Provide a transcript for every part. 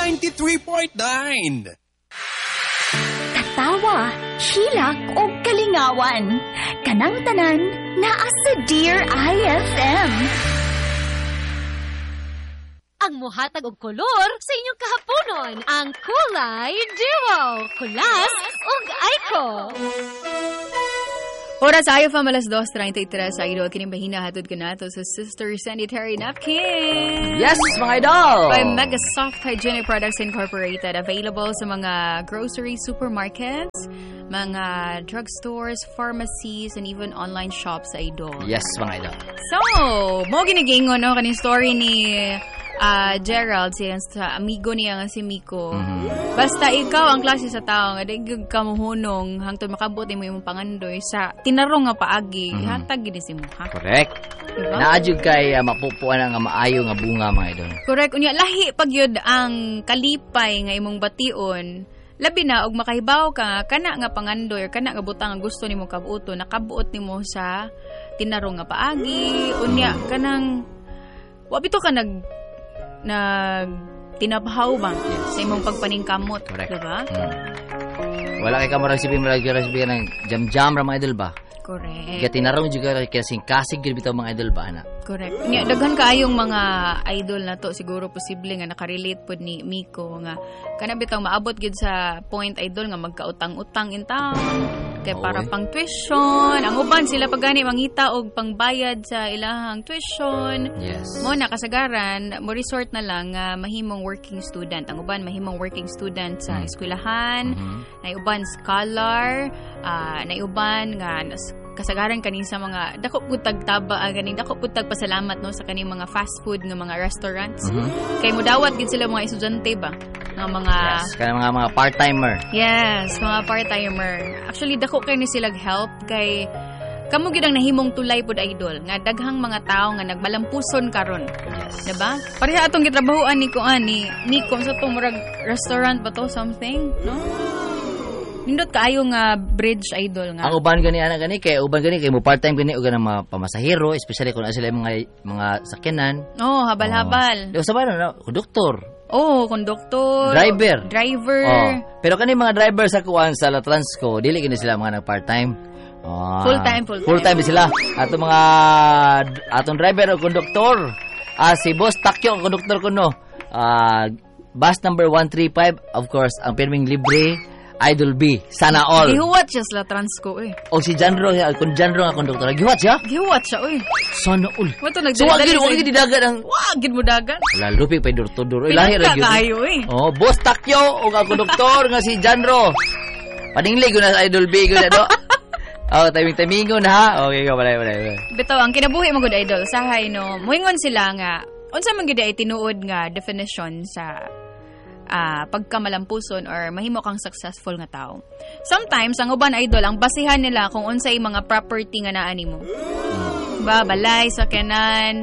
93.9. Katawa, hilak o kalingawan. Kanang tanan naa sa Dear IFM. Ang muhatag og kolor sa inyong kahaponon, ang Kulay Duo, Kulas ug Aiko. Oras sa IFM alas 2:33 sa idol kinibahina hatod ko nato sa Sister Sanitary Napkin. Yes, mga idol! By Mega Soft Hygienic Products Incorporated. Available sa mga grocery supermarkets, mga drugstores, pharmacies, and even online shops sa idol. Yes, mga idol. So, mo ginigingon no kaning story ni Gerald sa amigo niya nga si Miko. Basta ikaw ang klase sa tao nga dagig ka mohunong hangtod makabot mo imong pangandoy sa tinarong nga paagi, hatag gid si mo ha. Correct. Diba? Naadjud kay mapupuan nga maayo nga bunga, mga idol. Correct. Unya lahi pag yun ang kalipay nga imong bation. Labi na og makahibaw ka kana nga pangandoy or kana nga butang nga gusto nimo kabuoto, nakabuot nimo sa tinarong nga paagi. Unya kanang wa bito ka tinaphaw ba sa imong pagpaningkamot, diba? Wala kay kamara recipe ng jam-jam ra mga idol ba? Correct. Gati narong juga kasing kasig gid bitaw mga idol ba ana. Correct. Nya daghan kaayong mga idol na to siguro posible nga nakarelate pod ni Miko nga kana bitaw maabot gid sa point idol nga magkautang-utang in town kay para pang tuition. Ang uban sila pagani mangita og pangbayad sa ilahang tuition. Yes. Mo na kasagaran mo resort na lang nga mahimong working student. Ang uban mahimong working student sa eskwelahan, nay uban scholar, nay uban nga kasagaran kaning sa mga dako pud tagtaba ganing dako pud tagpasalamat no sa kaning mga fast food nga mga restaurants. Kay modawat gid sila mga estudyante ba nga mga mga part-timer. Yes, mga part-timer. Actually dako kay ni sila help kay kamo gid ang nahimong tulay pud idol nga daghang mga tao nga nagmalampuson karon. Yes. Diba? Pareha atong gitrabahoan ni Miko sa tong murag restaurant ba to something, no? Nindot kaayo nga bridge idol nga. Ang uban gani ana gani kay mo part-time gani og mga pamasahero, especially kung sila mga sakyanan. Oh, habal-habal. Sa bano konduktor. Oh, konduktor. Driver. Driver. Pero kani mga driver sa kuan sa La Transco, dili gani sila mga nag part-time. Full-time sila. Atong driver o konduktor. Si Boss Takyo ang konduktor kuno. Bus number 135, of course, ang pirming libre. Idol B, sana all. Gihuwat siya sa Transco O si Janro, kung Janro nga konduktor, gihuwat siya? Gihuwat siya, Sana all. So, wag gid didagan ang... Wagid mo dagan. Wala, lupig pa dur-tur. Lahir na kayo Boss Takyo, o ang konduktor nga si Janro. Paninglig ko na sa Idol B, ko na do. Timing-timingon ha. Okay, wala. Bitaw, ang kinabuhi mo good idol, sahay no, muingon sila nga, unsa man gid ay tinuod nga definition sa pagkamalampuson or mahimo kang successful nga tao. Sometimes ang uban idol ang basihan nila kung unsay mga property nga naa nimo. Ba balay sa kanan,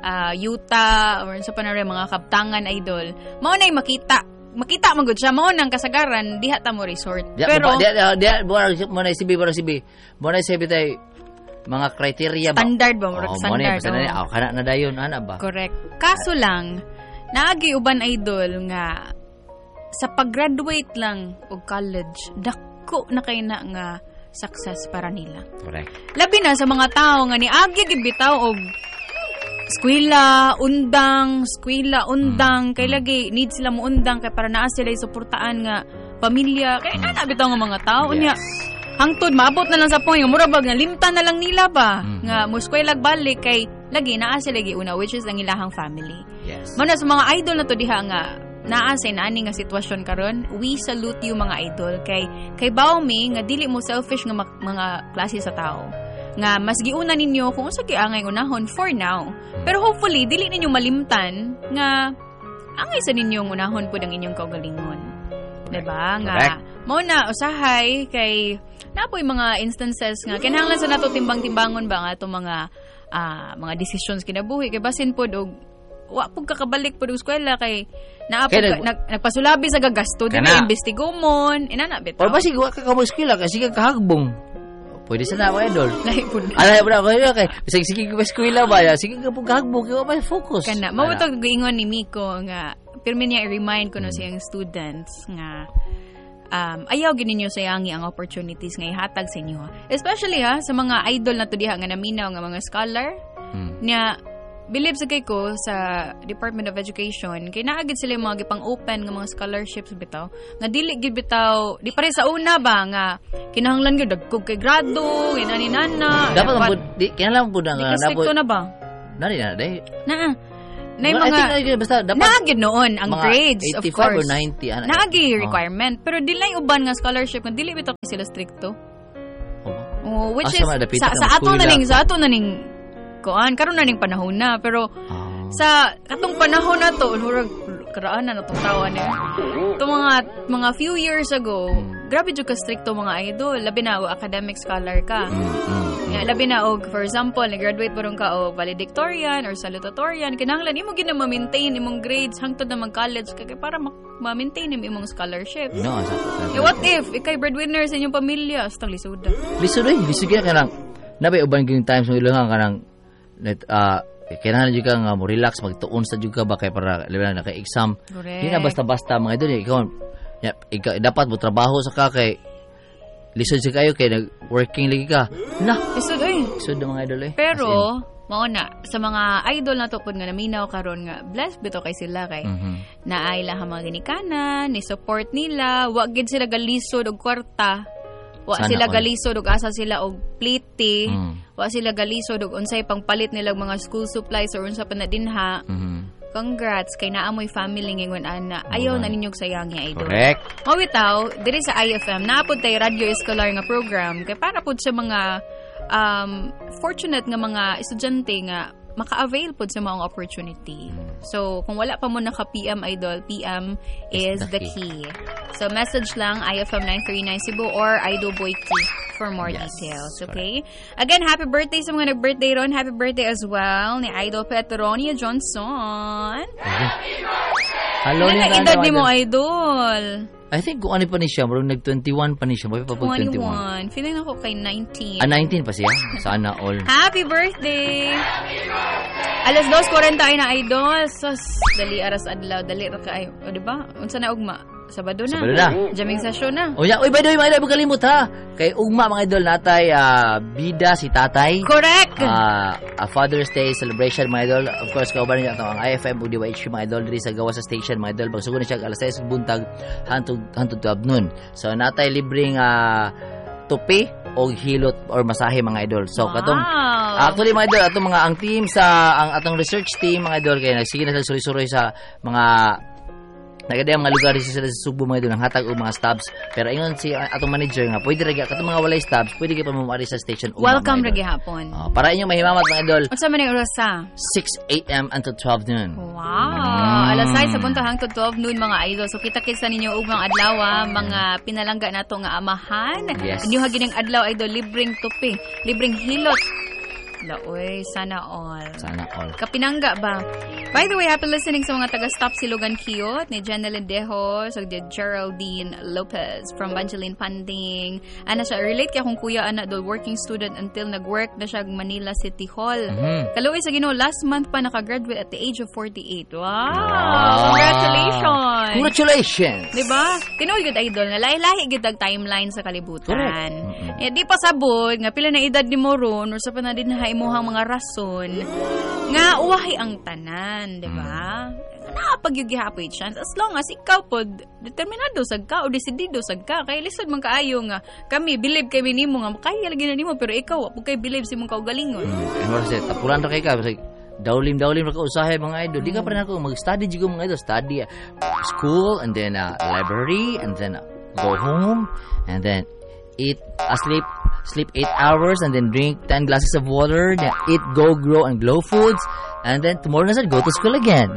yuta or sa panare mga kaptangan idol. Mao nay makita magud siya mao nang kasagaran diha ta mo resort. Pero mo na sibi tay mga criteria ba? Standard ba mo standard. Kana na dayon ana ba? Correct. Kaso lang naagi uban idol nga sa pag-graduate lang og college, dako na kay na nga success para nila. Correct. Labi na sa mga tao nga niagi gid bitaw og eskwela, undang, kay lagi need sila mo undang kay para naa sila suportaan nga pamilya. Kay ana bitaw nga mga tao unya. Hangtod maabot na lang sa point nga mura bag nga limtan na lang nila ba nga mo eskwela balik kay lagi naa sila giuna which is ang ilahang family. Yes. Muna sa mga idol na to diha nga naa sa inaani nga sitwasyon karon, we salute you mga idol kay bawo mi nga dili mo selfish nga mga klase sa tao. Nga mas giuna ninyo kung unsa giangay unahon for now. Pero hopefully dili ninyo malimtan nga angay sa ninyong unahon pud ang inyong kaugalingon. Diba? Nga mao na usahay kay napoy mga instances nga kinahanglan sa nato timbang-timbangon ba nga ato mga decisions kinabuhi kay basin pod og wa pug kakabalik pod og eskwela kay nagpasulabi sa gagasto dili imbestigomon inana bitaw. Or basig wa ka mo eskwela kasi ka kahagbong. Pwede sana mga idol. Lahi po na. Alay po na ako, okay. Sige ka pa eskwela ba? Sige ka po gagbog, kaya may focus. Kana, mawutog ingon ni Miko nga, pero niya i-remind ko na siyang students nga, ayaw gininyo sayangi ang opportunities nga ihatag sa inyo. Especially sa mga idol na to diha nga naminaw nga mga scholar, niya, believe sa kay ko sa Department of Education kay naagid sila mga gipang open nga mga scholarships bitaw nga dili gid bitaw di pare sa una ba nga kinahanglan gyud dagkog kay grado inani nana dapat ang di kinahanglan pud nga dapat na ba nari na dai na mga basta dapat naagid noon ang grades of 85 course or 90 naagid requirement pero dili uban nga scholarship nga dili bitaw sila stricto which is sa ato na ning kuan karon na ning panahon na pero sa katong panahon na to murag karaan na natong tawa niya to mga few years ago grabe jud ka stricto mga idol labi na academic scholar ka labi na og for example nag-graduate pa ron ka og valedictorian or salutatorian kinahanglan imo gid na ma-maintain imong grades hangtod na mag-college kay para ma-maintain imong scholarship no what if ikay breadwinner sa inyong pamilya stang lisod ka kanang nabay uban gyud times mo ilang kanang kailangan juga nga mo relax magtuon sa juga ba kay para level na kay exam di na basta-basta mga idol ikaw dapat mo trabaho sa ka kay lisod sa kayo kay nag-working lagi ka na lisod mga idol pero mao na sa mga idol na to pud nga naminaw karon nga blessed bito kay sila kay naay lang mga ginikanan ni support nila wa gid sila galisod og kwarta wa sila galisod og asa sila og plate wa sila galisod og unsay pangpalit nilang mga school supplies or unsa pa na dinha congrats kay naamoy family ngingon ana ayaw na ninyong sayangi idol correct mawitaw diri sa IFM naapod tay radio escolar nga program kay para pud sa mga fortunate nga mga estudyante nga maka-avail po sa mga opportunity. So, kung wala pa mo naka-PM idol, PM is the key. So, message lang IFM 939 Cebu or Idol Boy Key for more details. Okay? Again, happy birthday sa mga nag-birthday ron. Happy birthday as well ni Idol Petronia Johnson. Hello, na edad ni mo, Idol? I think kung ano pa ni siya, marong nag-21 pa ni siya. May pa 21. Feeling ako kay 19. 19 pa siya? Sana all. Happy birthday! Alas 2:40 na, Idol. Sos, dali aras adlaw. Dali ra ka ay. O, diba? Unsa na ugma? Sabado na. Jaming session na. Uy, by the way, mga idol, magalimot ha. Kay ugma, mga idol, natay bida si tatay. Correct! A Father's Day celebration, mga idol. Of course, kauban niya ang IFM, UDYH, mga idol, diri sa gawa sa station, mga idol. Pagsugo na siya, alas 6 buntag, hantod 12 nun. So, natay libreng tupi o hilot or masahe, mga idol. So, katong, actually, mga idol, atong mga, ang team ang atong research team, mga idol, kaya nagsige na sa suri-suri sa mga nagada mga lugar sa Subo mga doon ang hatag og mga stabs pero ingon si atong manager nga pwede ra katong mga walay stabs pwede gyud pa mamari sa station welcome ra gihapon para inyo mahimamat mga idol unsa man ang oras sa 6 AM until 12 noon alas 6 sa punta hangtod 12 noon mga idol so kita-kita ninyo ug mga adlaw mga pinalangga nato nga amahan inyo hagining adlaw idol libreng tupi libreng hilot Laoy, sana all. Kapinangga ba? By the way, happy listening sa mga taga-stop Silogan Kiyot ni Jeneline Dejos o ni Geraldine Lopez from Banjaline Panding. Ana siya, relate kaya kung kuya ana do working student until nag-work na siya Manila City Hall. Kaluoy sa Ginoo, last month pa nakagraduate at the age of 48. Wow! Congratulations! Diba? Tinoy good idol na lahi-lahi good ang timeline sa kalibutan. Di pa sabot, nga pila na edad ni Moron or sa panadin na imuhang mga rason nga uwahi ang tanan, di ba? Napagyugihapoy chance as long as ikaw pod determinado sad ka o desidido sad ka kay lisod man kaayo nga kami believe kami nimo nga makaya lagi na nimo pero ikaw wa kay believe si mong kaugalingon. Tapulan ra kay ka dawlim ra ka usahay mga idol. Di ka pa rin ako mag-study jigo mga idol. Study school and then library and then go home and then sleep 8 hours and then drink 10 glasses of water, then eat grow and glow foods, and then tomorrow na go to school again.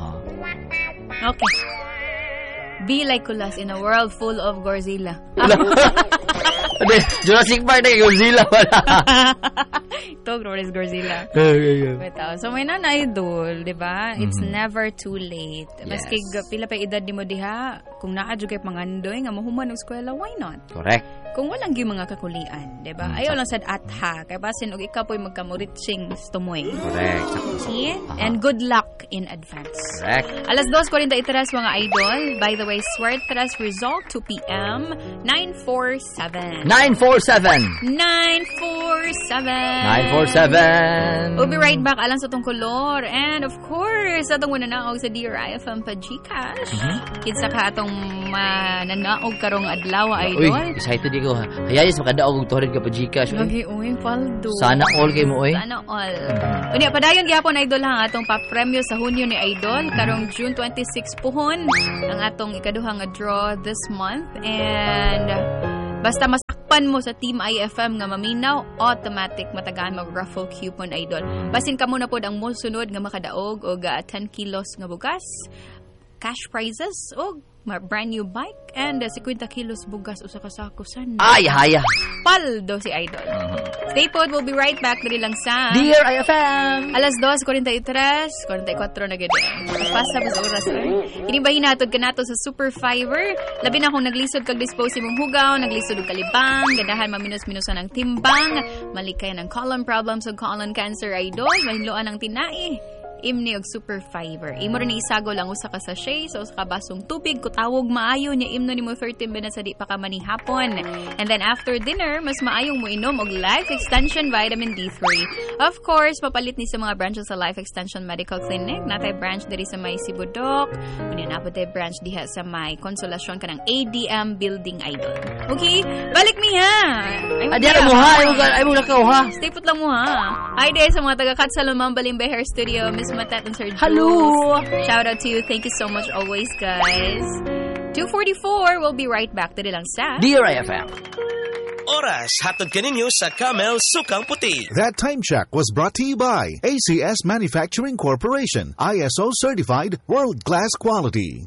Okay. Be like Kulas in a world full of Godzilla. Jurassic Park na Godzilla pala. Ito, Glorious Godzilla. So, may idol, di ba? It's never too late. Maski pila pa edad ni mo diha, kung naadyo kay pangandoy, nga mahuman ng eskwela, why not? Correct. Kung walang yung mga kakulian, di ba? Ayaw lang sad atha. Kaya basin, og ikaw po'y magkamuritsing tumoy. Correct. See? And good luck in advance. Correct. Alas 2:43 mga idol. By the way, Suertes result 2 p.m. 947. 947. 947. We'll be right back alang sa tong kolor. And of course, atong muna naog sa Dear IFM pa Gcash. Kinsa ka atong mananaog karong adlaw, idol. Uy, excited di ko. Hayayos makadaog og torid ka pa Gcash. Lagi, uy, paldo. Sana all kay mo, uy. Sana all. Unya, padayon gyapon idol ha atong pa-premyo sa Hunyo ni Idol karong June 26 puhon ang atong ikaduhang draw this month. And basta masakpan mo sa Team IFM nga maminaw, automatic matagaan mag-raffle coupon, idol. Basin ka muna po ang mosunod nga makadaog o 10 kilos nga bugas, cash prizes o brand new bike, and 50 kilos bugas usa ka sako sana. Ay, haya. Paldo si Idol. Stay put, we'll be right back dali lang sa Dear IFM. Alas 2:43, 44 na gid. Pasa sa oras ay. Kini ba hinatod kanato sa Super Fiber? Labi na kung naglisod kag dispose imong hugaw, naglisod og kalibang, ganahan maminus-minusan ang timbang, malikay ng colon problems ug colon cancer, idol, mahinloan ang tinai. Imni og Super Fiber. Imo rin isago lang usa ka sachet sa usa ka basong tubig, kutawog maayo nya imno nimo 30 minutes sa di pa ka manihapon. And then after dinner, mas maayong mo inom og Life Extension Vitamin D3. Of course, papalit ni sa mga branches sa Life Extension Medical Clinic. Natay branch diri sa may Sibudok. Kunya na tay branch diha sa may Consolacion kanang ADM Building, idol. Okay, balik mi ha. Adiara mo ha, ay mo lakaw ha. Stay put lang mo ha. Hi day sa mga taga Katsalumang Balimbe Hair Studio, Miss Matat and Sir Jules. Hello! Shout out to you. Thank you so much always, guys. 2:44, we'll be right back. Dali lang sa Dear IFM. Oras, hatod kaninyo sa Camel Sukang Puti. That time check was brought to you by ACS Manufacturing Corporation, ISO certified, world-class quality.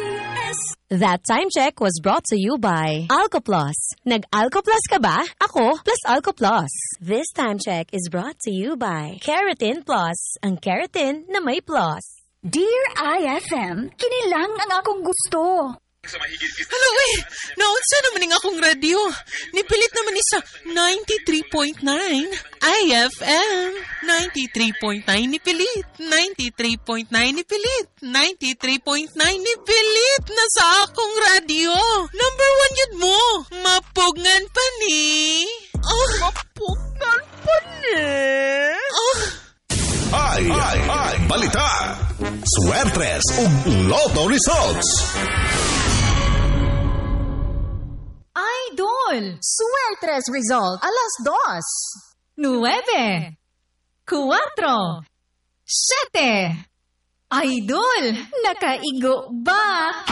That time check was brought to you by Alcoplus. Nag-Alcoplus ka ba? Ako, plus Alcoplus. This time check is brought to you by Keratin Plus. Ang keratin na may plus. Dear IFM, kinilang ang akong gusto. Hello, naunsa naman ng akong radio. Nipilit naman ni sa 93.9 IFM. 93.9 nipilit. 93.9 nipilit. 93.9 nipilit na sa akong radio. Number 1 yun mo. Mapugngan pa ni. Oh, mapugngan pa ni. Oh. Ay, balita. Suertes ug Lotto results. Idol, Suertes result, alas 2. 9. 4. 7. Idol, nakaigo ba?